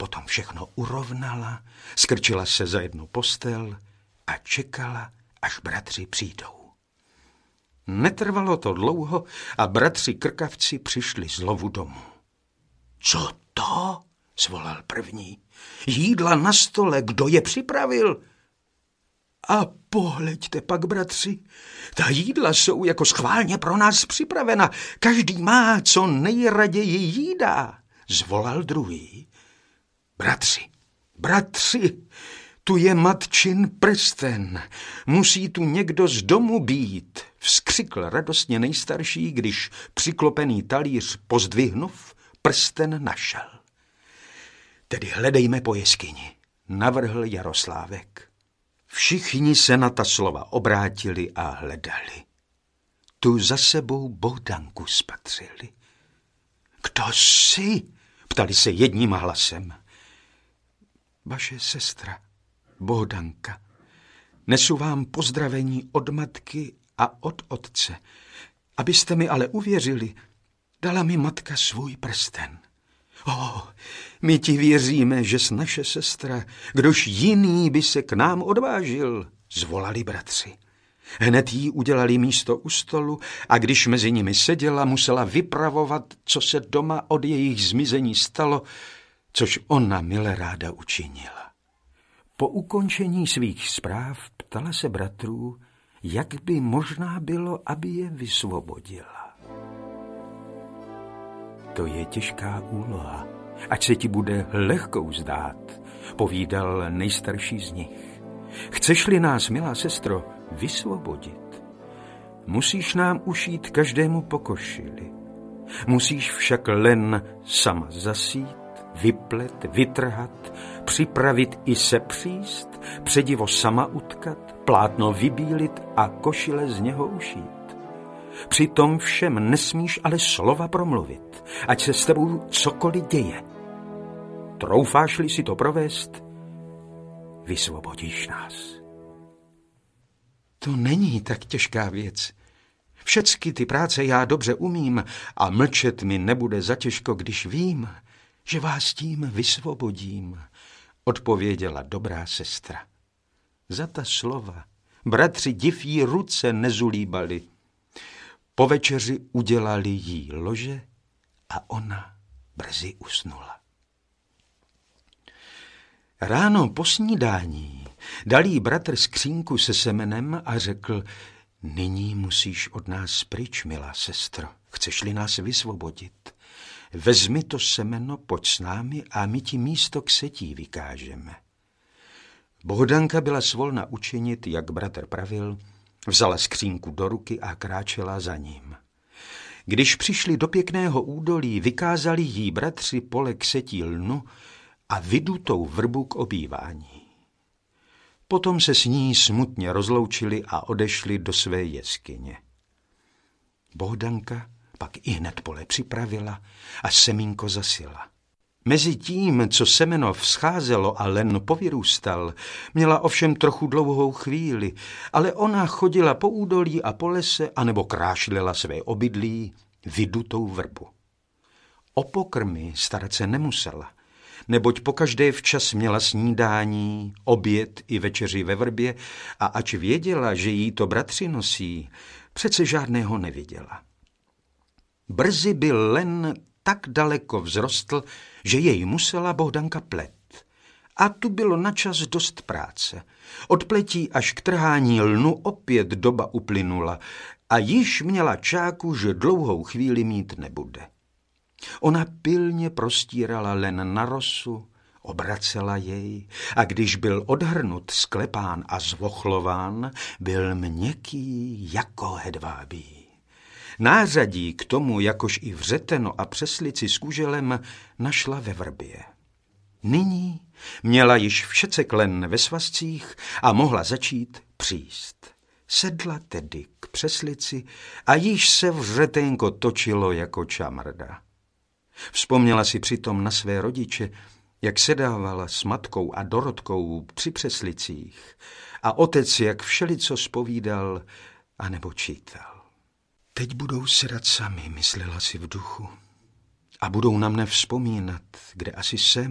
Potom všechno urovnala, skrčila se za jednu postel a čekala, až bratři přijdou. Netrvalo to dlouho a bratři krkavci přišli znovu domů. Co to? Svolal první. Jídla na stole, kdo je připravil? A pohleďte pak, bratři, ta jídla jsou jako schválně pro nás připravena. Každý má, co nejraději jídá, zvolal druhý. Bratři, tu je matčin prsten, musí tu někdo z domu být, vzkřikl radostně nejstarší, když přiklopený talíř pozdvihnув, prsten našel. Tedy hledejme po jeskyni, navrhl Jaroslávek. Všichni se na ta slova obrátili a hledali. Tu za sebou Bohdanku spatřili. Kdo jsi? Ptali se jedním hlasem. Vaše sestra, Bohdanka. Nesu vám pozdravení od matky a od otce. Abyste mi ale uvěřili, dala mi matka svůj prsten. My ti věříme, že jsi naše sestra, kdož jiný by se k nám odvážil, zvolali bratři. Hned jí udělali místo u stolu a když mezi nimi seděla, musela vypravovat, co se doma od jejich zmizení stalo, což ona mile ráda učinila. Po ukončení svých zpráv ptala se bratrů, jak by možná bylo, aby je vysvobodila. To je těžká úloha, ať se ti bude lehkou zdát, povídal nejstarší z nich. Chceš-li nás, milá sestro, vysvobodit, musíš nám ušít každému po košili. Musíš však len sama zasít, vyplet, vytrhat, připravit i sepříst, předivo sama utkat, plátno vybílit a košile z něho ušít. Při tom všem nesmíš ale slova promluvit, ať se s tebou cokoliv děje. Troufáš-li si to provést, vysvobodíš nás. To není tak těžká věc. Všecky ty práce já dobře umím a mlčet mi nebude zatěžko, když vím, že vás tím vysvobodím, odpověděla dobrá sestra. Za ta slova bratři div jí ruce nezulíbali. Po večeři udělali jí lože a ona brzy usnula. Ráno po snídání dal jí bratr skřínku se semenem a řekl, nyní musíš od nás pryč, milá sestro, chceš-li nás vysvobodit. Vezmi to semeno, pojď s námi a my ti místo k setí vykážeme. Bohdanka byla svolna učinit, jak bratr pravil, vzala skřínku do ruky a kráčela za ním. Když přišli do pěkného údolí, vykázali jí bratři pole k setí lnu a vydutou vrbu k obývání. Potom se s ní smutně rozloučili a odešli do své jeskyně. Bohdanka pak ihned pole připravila a semínko zasila. Mezi tím, co semeno vzcházelo a len povyrůstal, měla ovšem trochu dlouhou chvíli, ale ona chodila po údolí a po lese anebo krášlila své obydlí vydutou vrbu. O pokrmy starat se nemusela, neboť pokaždé včas měla snídání, oběd i večeři ve vrbě a ač věděla, že jí to bratři nosí, přece žádného neviděla. Brzy byl len tak daleko vzrostl, že jej musela Bohdanka plet. A tu bylo načas dost práce. Od pletí až k trhání lnu opět doba uplynula a již měla čáku, že dlouhou chvíli mít nebude. Ona pilně prostírala len na rosu, obracela jej a když byl odhrnut, sklepán a zvochlován, byl měkký jako hedvábí. Nářadí k tomu, jakož i vřeteno a přeslici s kuželem, našla ve vrbě. Nyní měla již všecek len ve svazcích a mohla začít příst. Sedla tedy k přeslici a již se vřeténko točilo jako čamrda. Vzpomněla si přitom na své rodiče, jak sedávala s matkou a Dorotkou při přeslicích a otec, jak všelico zpovídal anebo čítal. Teď budou sedat sami, myslela si v duchu, a budou na mne vzpomínat, kde asi jsem.